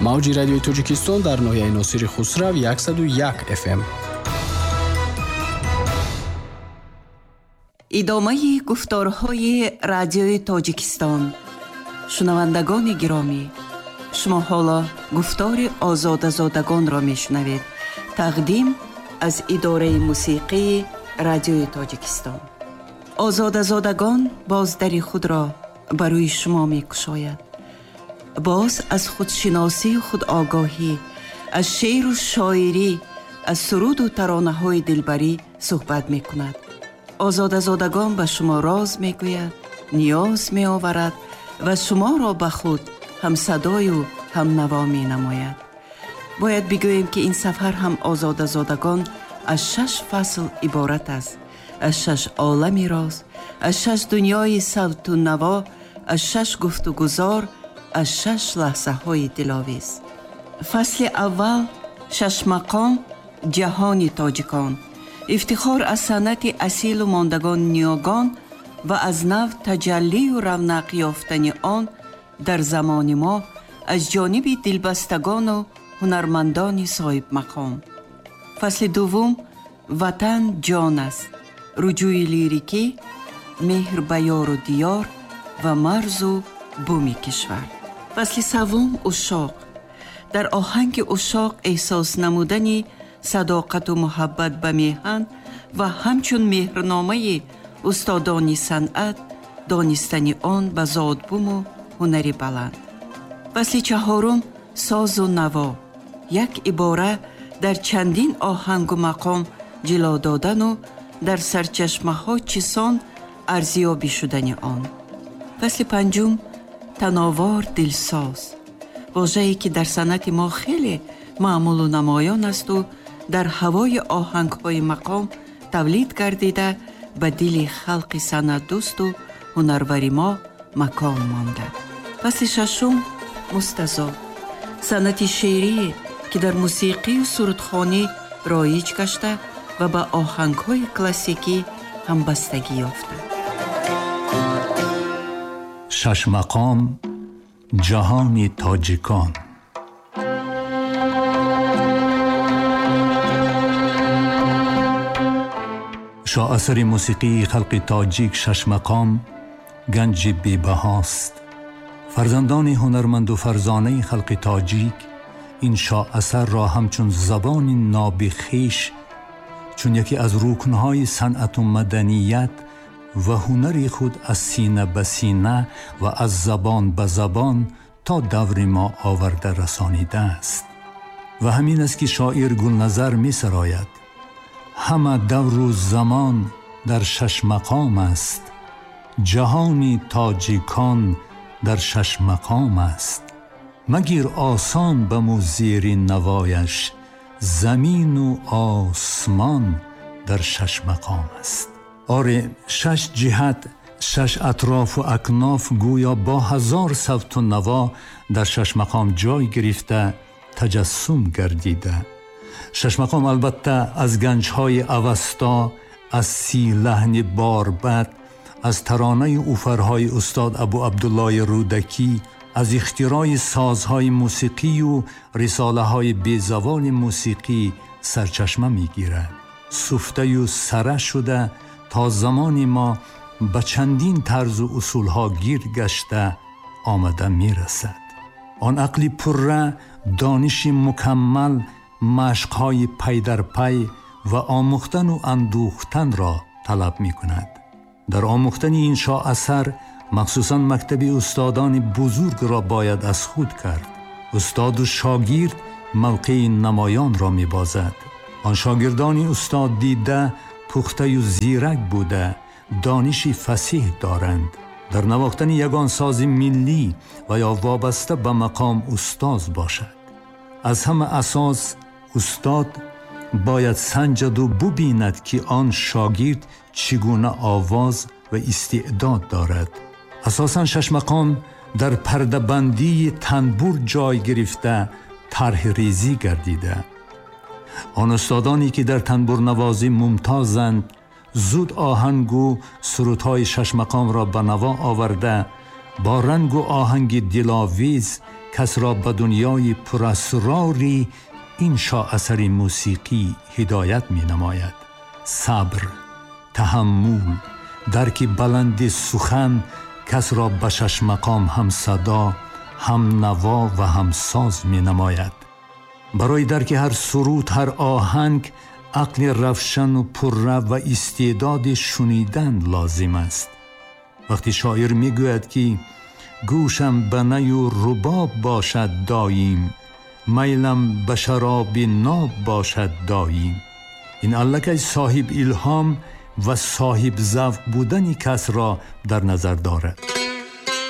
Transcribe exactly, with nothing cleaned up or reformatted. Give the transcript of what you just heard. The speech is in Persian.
мавҷи радиои Тоҷикистон дар ноҳияи Носири Хусрав яксаду як эф эм. идомаи гуфторҳои радиои Тоҷикистон. шунавандагони гиромӣ, шумо ҳоло гуфтори озодазодагонро мешунавед. тақдим аз идораи мусиқии радиои Тоҷикистон. озодазодагон боз дари худро ба рӯи шумо мекушояд. боз аз худшиносию худогоҳӣ, аз шеъру шоирӣ, аз суруду таронаҳои дилбарӣ суҳбат мекунад. озодазодагон ба шумо роз мегӯяд, ниёз меоварад ва шуморо ба худ ҳамсадою ҳамнаво менамояд. бояд бигӯем ки ин сафар ҳам озодазодагон аз шаш фасл иборат аст. аз шаш олами роз, аз шаш дунёи савту наво, аз шаш гуфтугузор, аз шаш лаҳзаҳои диловиз. фасли аввал шашмақом ҷаҳони тоҷикон. ифтихор аз санъати асилу мондагони ниёгон ва аз нав таҷаллию равнақ ёфтани он дар замони мо аз ҷониби дилбастагону ҳунармандони соҳибмақом. фасли дуввум ватан ҷон аст. руҷӯи лирикӣ, меҳр ба ёру диёр ва марзу буми кишвар. фасли саввум ушоқ. дар оҳанги ушоқ эҳсос намудани садоқату муҳаббат ба меҳан ва ҳамчун меҳрномаи устодони санъат, донистани он ба зодбуму ҳунари баланд. фасли чаҳорум созу наво. як ибора дар чандин оҳангу мақом ҷило додану дар сарчашмаҳо чисон арзёбӣ шудани он. фасли панҷум тановор дилсоз. вожае ки дар санъати мо хеле маъмулу намоён асту дар ҳавои оҳангҳои мақом тавлид гардида ба дили халқи санъатдӯсту ҳунарвари мо макон монда. фасли шашум мустазод. санъати шеърие ки дар мусиқию сурудхонӣ роиҷ гашта ва ба оҳангҳои классикӣ ҳамбастагӣ ёфта. шашмақом ҷаҳони тоҷикон. شاعثر موسیقی خلق تاجیک ششمقام گنج بی‌بهاست. فرزندان هنرمند و فرزانه خلق تاجیک این شاعثر را همچون زبان نابخیش، چون یکی از رکنهای صنعت و مدنیت و هنر خود از سینه به سینه و از زبان به زبان تا دور ما آورده رسانیده است. و همین است که شاعر گلنظر می سراید: همه دور و زمان در شش مقام است، جهانی تاجیکان در شش مقام است. مگیر آسان به موزیر نوایش، زمین و آسمان در شش مقام است. آره، شش جهت، شش اطراف و اکناف گویا با هزار صوت و نوا در شش مقام جای گرفته تجسم گردیده. شش مقام البته از گنج‌های اوستا، از سی لحن باربد، از ترانه اوفرهای استاد ابو عبدالله رودکی، از اختراع سازهای موسیقی و رساله‌های بیزوال موسیقی سرچشمه می‌گیرد. سفته و سره شده تا زمان ما به چندین طرز و اصولها گیر گشته آمده می‌رسد. آن عقلی پره، دانش مکمل، مشق‌های پی در پی و آموختن و اندوختن را طلب می‌کند. در آموختن این شاعثر مخصوصاً مکتب استادان بزرگ را باید از خود کرد. استاد و شاگرد موقع نمایان را می‌بازد. آن شاگردان استاد دیده پخته و زیرک بوده، دانش فصیح دارند. در نواختن یگان ساز ملی و یا وابسته به مقام استاد باشد. از همه اساس استاد باید سنجد و ببیند که آن شاگرد چگونه آواز و استعداد دارد. اساساً شش مقام در پرده بندی تنبور جای گرفته طرح ریزی گردیده. آن استادانی که در تنبور نوازی ممتازند زود آهنگ و سرودهای شش مقام را به نوا آورده با رنگ و آهنگ دلاویز کس را به دنیای پراسراری این شاه‌اثر موسیقی هدایت می نماید. صبر، تحمل، درک بلند سخن کس را به شش مقام هم صدا، هم نوا و هم ساز می نماید. برای درک هر سرود، هر آهنگ، عقل روشن و پررو و استعداد شنیدن لازم است. وقتی شاعر می گوید که گوشم به نی و رباب باشد دایم، میلم به شراب ناب باشد دایم، این الکی صاحب الهام و صاحب ذوق بودن کس را در نظر دارد.